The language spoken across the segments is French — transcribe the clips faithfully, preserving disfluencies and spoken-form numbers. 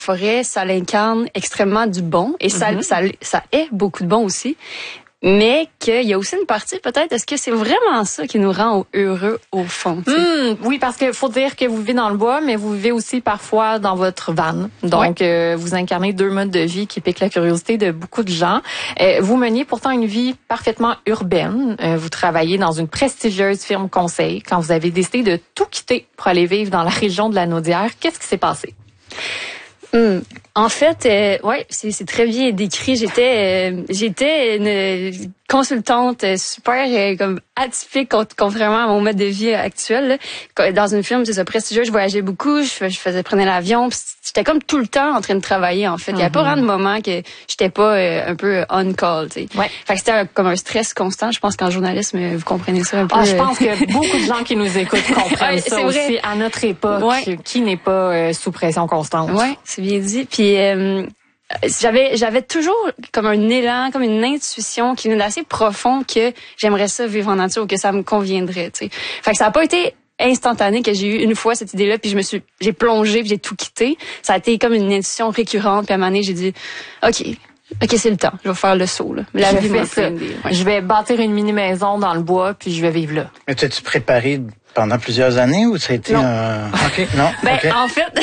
forêt, ça l'incarne extrêmement du bon et ça, Mm-hmm. ça, ça est beaucoup de bon aussi. Mais qu'il y a aussi une partie, peut-être, est-ce que c'est vraiment ça qui nous rend heureux au fond? Mmh, oui, parce que faut dire que vous vivez dans le bois, mais vous vivez aussi parfois dans votre van. Donc, ouais. euh, vous incarnez deux modes de vie qui piquent la curiosité de beaucoup de gens. Euh, vous meniez pourtant une vie parfaitement urbaine. Euh, vous travaillez dans une prestigieuse firme conseil. Quand vous avez décidé de tout quitter pour aller vivre dans la région de la Naudière, qu'est-ce qui s'est passé? Mmh. En fait, euh, ouais, c'est, c'est très bien décrit. J'étais, euh, j'étais une consultante super euh, comme atypique contrairement à mon mode de vie actuel. Là. Dans une firme, c'est ça, prestigieux. Je voyageais beaucoup, je, je faisais prenais l'avion. J'étais comme tout le temps en train de travailler. En fait, il mm-hmm. y a pas vraiment de moment que j'étais pas euh, un peu on call. Tu sais. Ouais. Fait que c'était un, comme un stress constant. Je pense qu'en journalisme, vous comprenez ça un peu. Ah, je pense que beaucoup de gens qui nous écoutent comprennent ouais, ça c'est aussi vrai. À notre époque, ouais. qui n'est pas euh, sous pression constante. Ouais, c'est bien dit. Puis euh, j'avais j'avais toujours comme un élan, comme une intuition qui venait d'assez profond que j'aimerais ça vivre en nature ou que ça me conviendrait, tu sais. Fait que ça a pas été instantané que j'ai eu une fois cette idée-là puis je me suis j'ai plongé puis j'ai tout quitté. Ça a été comme une intuition récurrente puis à un moment donné, j'ai dit OK, OK, c'est le temps. Je vais faire le saut là. La vie m'a ça. Ouais. Je vais bâtir une mini maison dans le bois puis je vais vivre là. Mais t'as-tu préparé pendant plusieurs années ou ça a été non. un OK, non. Ben okay. en fait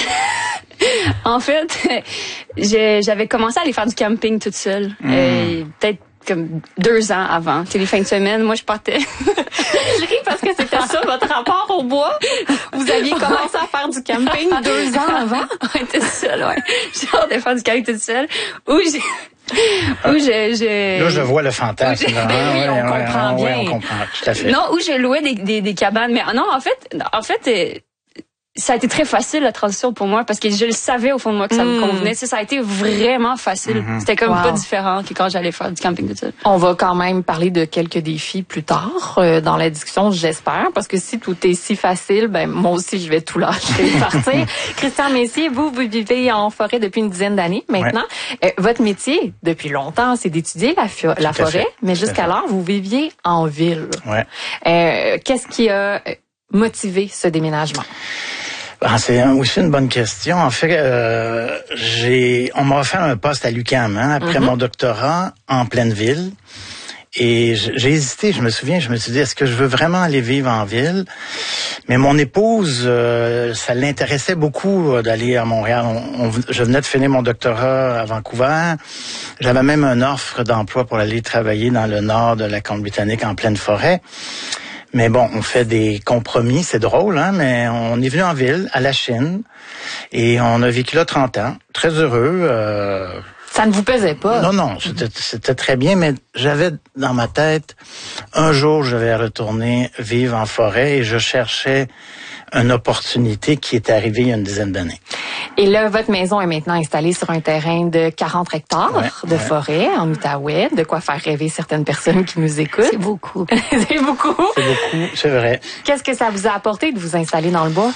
En fait, je, j'avais commencé à aller faire du camping toute seule. Mm. Euh, peut-être comme deux ans avant. Tu sais, les fins de semaine, moi, je partais. Je ris parce que c'était ça, votre rapport au bois. Vous aviez commencé à faire du camping deux ans avant? Ouais, toute seule, ouais. J'ai hâte de faire du camping toute seule. Où j'ai... Où je, je... Là, je vois le fantasme. Oui, oui, on ouais, comprend ouais, bien. Ouais, on comprend, tout à fait. Non, où je louais des, des, des cabanes. Mais non, en fait, en fait... ça a été très facile la transition pour moi parce que je le savais au fond de moi que ça mmh. me convenait. Ça, ça a été vraiment facile. Mmh. C'était comme wow. pas différent que quand j'allais faire du camping tout seul. On va quand même parler de quelques défis plus tard euh, dans la discussion, j'espère, parce que si tout est si facile, ben moi aussi je vais tout lâcher et partir. Christian Messier, vous vous vivez en forêt depuis une dizaine d'années maintenant. Ouais. Euh, votre métier depuis longtemps, c'est d'étudier la, fio- la forêt, mais jusqu'alors vous viviez en ville. Ouais. Euh, qu'est-ce qui a motivé ce déménagement? Ah, c'est aussi une bonne question. En fait, euh, j'ai, on m'a offert un poste à l'U Q A M hein, après mm-hmm. mon doctorat en pleine ville. Et j'ai hésité, je me souviens, je me suis dit, est-ce que je veux vraiment aller vivre en ville? Mais mon épouse, euh, ça l'intéressait beaucoup d'aller à Montréal. On, on, je venais de finir mon doctorat à Vancouver. J'avais même une offre d'emploi pour aller travailler dans le nord de la Colombie-Britannique en pleine forêt. Mais bon, on fait des compromis, c'est drôle, hein, mais on est venu en ville, à la Chine, et on a vécu là trente ans, très heureux. Euh... Ça ne vous pesait pas? Non, non, c'était, c'était très bien, mais j'avais dans ma tête, un jour, je vais retourner vivre en forêt, et je cherchais une opportunité qui est arrivée il y a une dizaine d'années. Et là, votre maison est maintenant installée sur un terrain de quarante hectares ouais, de ouais. forêt en Outaouais, de quoi faire rêver certaines personnes qui nous écoutent. C'est beaucoup. C'est beaucoup. C'est beaucoup, c'est vrai. Qu'est-ce que ça vous a apporté de vous installer dans le bois?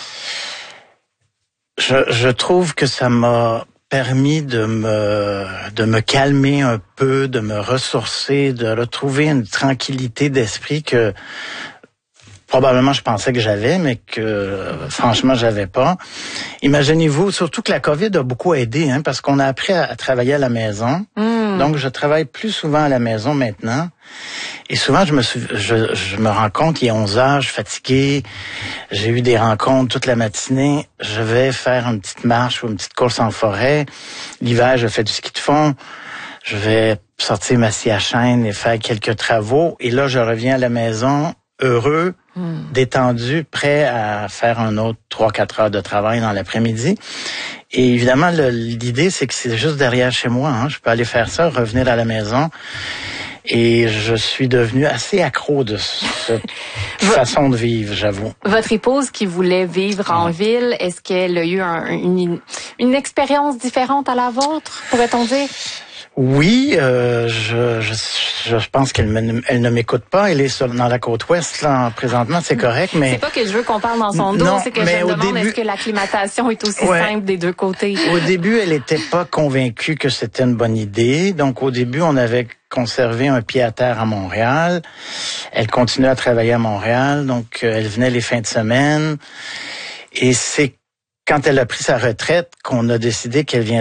Je, je trouve que ça m'a permis de me de me calmer un peu, de me ressourcer, de retrouver une tranquillité d'esprit que probablement je pensais que j'avais, mais que franchement j'avais pas. Imaginez-vous, surtout que la COVID a beaucoup aidé, hein, parce qu'on a appris à, à travailler à la maison. Mm. Donc je travaille plus souvent à la maison maintenant. Et souvent je me suis, je, je me rends compte, il est onze heures, je suis fatigué, j'ai eu des rencontres toute la matinée. Je vais faire une petite marche ou une petite course en forêt. L'hiver, je fais du ski de fond. Je vais sortir ma scie à chaîne et faire quelques travaux. Et là, je reviens à la maison heureux, mmh. détendu, prêt à faire un autre trois quatre heures de travail dans l'après-midi. Et évidemment, le, l'idée, c'est que c'est juste derrière chez moi. Hein. Je peux aller faire ça, revenir à la maison. Et je suis devenu assez accro de cette façon de vivre, j'avoue. Votre épouse qui voulait vivre en ouais. ville, est-ce qu'elle a eu un, une, une expérience différente à la vôtre, pourrait-on dire? Oui, euh, je, je, je pense qu'elle me, elle ne m'écoute pas. Elle est sur, dans la côte ouest, là, présentement, c'est correct, mais... C'est pas que je veux qu'on parle dans son dos, non, c'est que je me demande début... est-ce que l'acclimatation est aussi ouais. simple des deux côtés? Au début, elle était pas convaincue que c'était une bonne idée. Donc, au début, on avait conservé un pied à terre à Montréal. Elle continuait à travailler à Montréal, donc euh, elle venait les fins de semaine. Et c'est quand elle a pris sa retraite, qu'on a décidé qu'elle viendrait